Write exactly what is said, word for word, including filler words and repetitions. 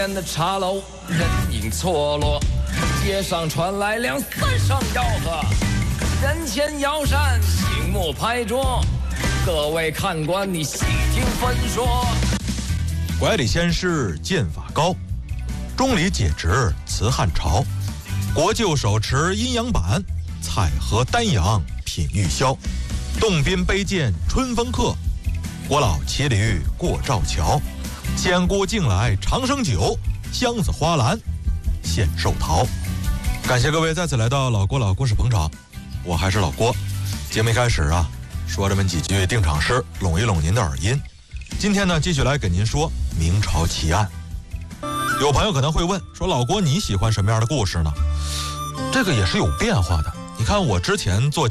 连的茶楼，人影错落，街上传来两三声吆喝，人前摇扇，醒目拍桌，各位看官，你细听分说。 拐李先师剑法高，中理解直辞汉朝，国舅手持阴阳板，采荷丹阳品玉箫，洞宾杯剑春风客，国老骑驴过赵桥，仙姑敬来长生酒，箱子花篮献寿桃。感谢各位再次来到老郭老故事捧场，我还是老郭。节目一开始啊，说这么几句定场诗，拢一拢您的耳音。今天呢，继续来给您说明朝奇案。有朋友可能会问说，老郭你喜欢什么样的故事呢？这个也是有变化的。你看我之前做